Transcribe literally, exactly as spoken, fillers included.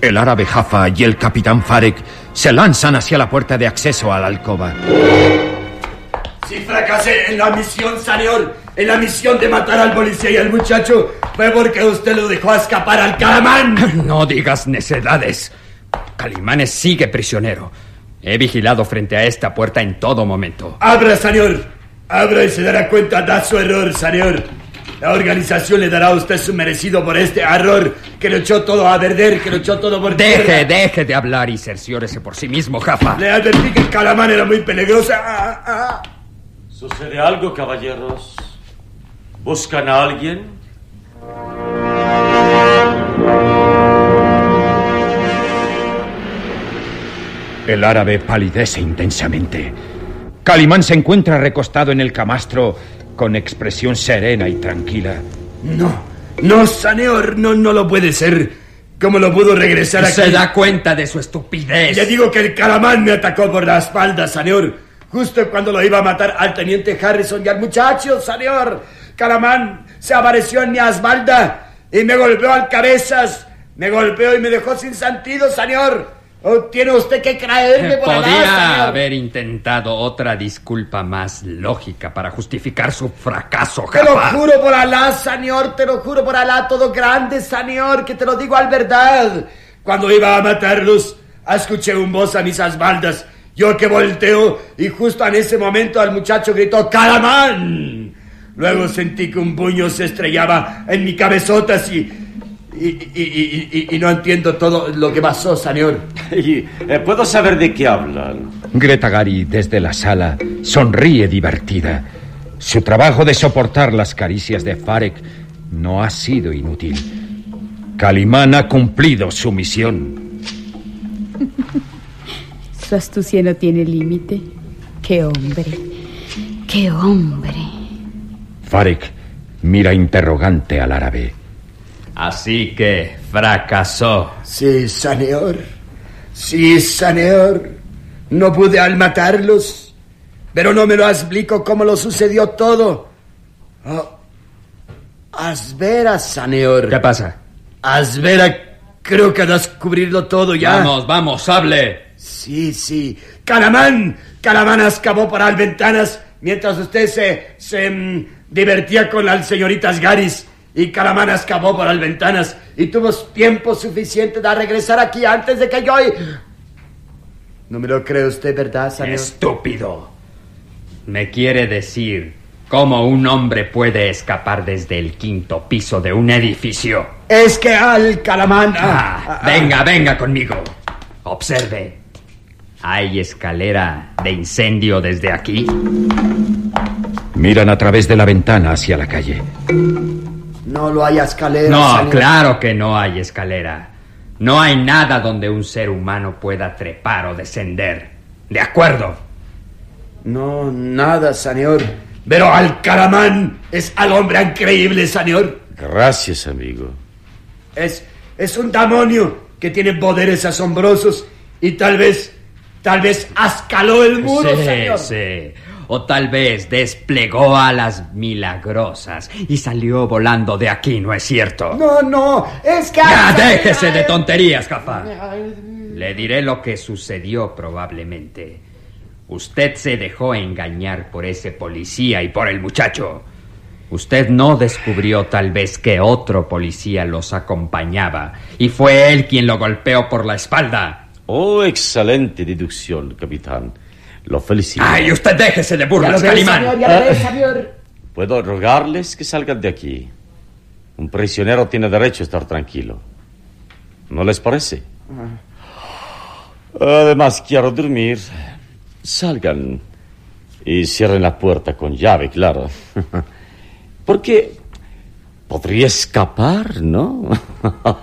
El árabe Jaffa y el capitán Farek se lanzan hacia la puerta de acceso a la alcoba. Si fracasé en la misión, señor, en la misión de matar al policía y al muchacho, fue porque usted lo dejó escapar al Calimán. No digas necedades. Calimán sigue prisionero. He vigilado frente a esta puerta en todo momento. Abra, señor. Abra y se dará cuenta de su error, señor. La organización le dará a usted su merecido por este error que lo echó todo a perder, que lo echó todo por Deje, tierra. deje de hablar y cerciórese por sí mismo, Jaffa. Le advertí que el Calimán era muy peligrosa. Ah, ah. ¿Sucede algo, caballeros? ¿Buscan a alguien? El árabe palidece intensamente. Calimán se encuentra recostado en el camastro con expresión serena y tranquila. No, no, señor, no, no lo puede ser. ¿Cómo lo pudo regresar aquí? Se da cuenta de su estupidez. Ya digo que el Calimán me atacó por la espalda, señor. Justo cuando lo iba a matar al teniente Harrison y al muchacho, señor. Calimán se apareció en mi espalda y me golpeó al cabezas. Me golpeó y me dejó sin sentido, señor. ¿O tiene usted que creerme por Podía allá, señor? haber intentado otra disculpa más lógica para justificar su fracaso, Te lo Jaffa. juro por Alá, señor, te lo juro por Alá, todo grande, señor, que te lo digo al verdad. Cuando iba a matarlos, escuché un voz a mis espaldas. Yo que volteo y justo en ese momento el muchacho gritó ¡Calimán! Luego sentí que un puño se estrellaba en mi cabezota así. Y, y, y, y, y no entiendo todo lo que pasó, señor. Y, eh, ¿Puedo saber de qué hablan? Greta Gary, desde la sala, sonríe divertida. Su trabajo de soportar las caricias de Farek no ha sido inútil. Calimán ha cumplido su misión. Su astucia no tiene límite. ¡Qué hombre! ¡Qué hombre! Farek mira interrogante al árabe. Así que fracasó. Sí, señor. Sí, señor. No pude al matarlos, pero no me lo explico cómo lo sucedió todo. Oh, Asvera, señor. ¿Qué pasa? Asvera, creo que descubrirlo todo ya. Vamos, vamos, hable. Sí, sí. Calimán, Calimán escapó por las ventanas mientras usted se, se mm, divertía con las señoritas Garis. Y Calimán escapó por las ventanas y tuvo tiempo suficiente de regresar aquí antes de que yo... Y... No me lo cree usted, ¿verdad, señor? Estúpido. Me quiere decir cómo un hombre puede escapar desde el quinto piso de un edificio. Es que al Calimán... Ah, ah, ah, venga, venga conmigo. Observe. ¿Hay escalera de incendio desde aquí? Miran a través de la ventana hacia la calle. No lo hay escalera, No, señor. claro que no hay escalera. No hay nada donde un ser humano pueda trepar o descender. ¿De acuerdo? No, nada, señor. Pero al Calimán es al hombre increíble, señor. Gracias, amigo. Es, es un demonio que tiene poderes asombrosos y tal vez, tal vez escaló el muro, Sí, señor. sí. O tal vez desplegó alas milagrosas y salió volando de aquí, ¿no es cierto? No, no, es que... ¡Ya, déjese de tonterías, Jaffa! Le diré lo que sucedió probablemente. Usted se dejó engañar por ese policía y por el muchacho. Usted no descubrió tal vez que otro policía los acompañaba y fue él quien lo golpeó por la espalda. Oh, excelente deducción, capitán. Lo felicito. ¡Ay, usted déjese de Ya burlas, lo ve, Calimán! señor, ya lo ve, señor. Puedo rogarles que salgan de aquí. Un prisionero tiene derecho a estar tranquilo. ¿No les parece? Además, quiero dormir. Salgan y cierren la puerta con llave, claro. Porque podría escapar, ¿no?